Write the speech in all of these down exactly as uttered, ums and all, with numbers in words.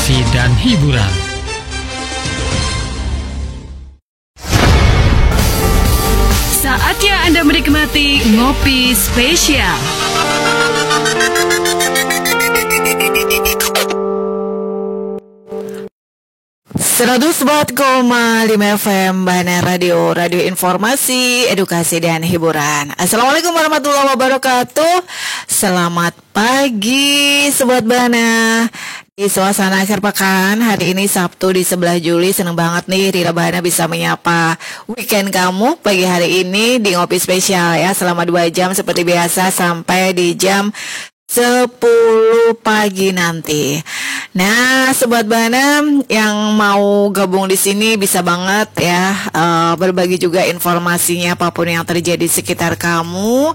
edukasi dan hiburan. Saatnya Anda menikmati Ngopi Spesial. seratus empat koma lima F M Bahana Radio, radio informasi, edukasi dan hiburan. Assalamualaikum warahmatullahi wabarakatuh. Selamat pagi Sobat Bahana. Di suasana akhir pekan, hari ini Sabtu di sebelas Juli, seneng banget nih Rira Bahana bisa menyapa weekend kamu pagi hari ini di Ngopi Spesial ya, selama dua jam seperti biasa sampai di jam sepuluh pagi nanti. Nah, Sobat Bahana yang mau gabung di sini bisa banget ya uh, berbagi juga informasinya apapun yang terjadi di sekitar kamu.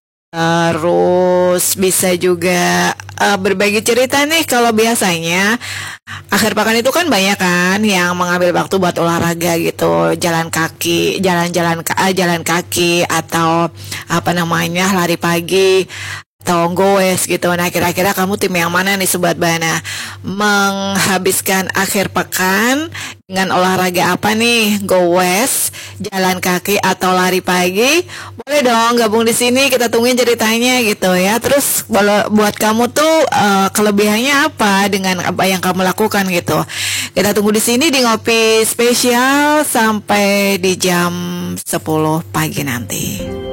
Terus bisa juga uh, berbagi cerita nih. Kalau biasanya akhir pekan itu kan banyak kan yang mengambil waktu buat olahraga gitu, jalan kaki, jalan-jalan uh, jalan kaki atau apa namanya lari pagi atau goes gitu. Nah, kira-kira kamu tim yang mana nih Sobat Bahana? Menghabiskan akhir pekan dengan olahraga apa nih? Goes, jalan kaki atau lari pagi? Boleh dong gabung di sini, kita tungguin ceritanya gitu ya. Terus buat kamu tuh uh, kelebihannya apa dengan apa yang kamu lakukan gitu. Kita tunggu di sini di Ngopi Spesial sampai di jam sepuluh pagi nanti.